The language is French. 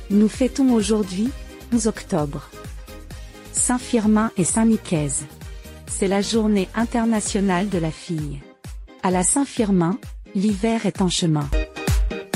Nous fêtons aujourd'hui, 11 octobre, Saint-Firmin et Saint-Nicaise. C'est la journée internationale de la fille. À la Saint-Firmin, l'hiver est en chemin.